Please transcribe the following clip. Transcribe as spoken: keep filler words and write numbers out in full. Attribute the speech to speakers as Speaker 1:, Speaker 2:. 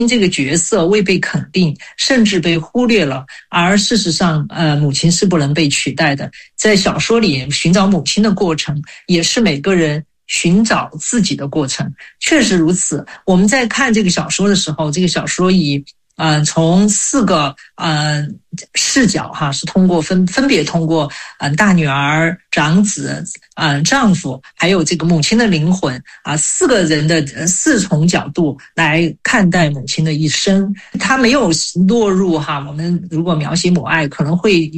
Speaker 1: 这个角色未被肯定，甚至被忽略了。而事实上，呃，母亲是不能被取代的。在小说里，寻找母亲的过程，也是每个人寻找自己的过程。确实如此。我们在看这个小说的时候，这个小说以嗯、呃，从四个呃视角哈，是通过分分别通过嗯、呃、大女儿、长子、嗯、呃、丈夫，还有这个母亲的灵魂啊、呃，四个人的四重角度来看待母亲的一生。她没有落入哈，我们如果描写母爱，可能会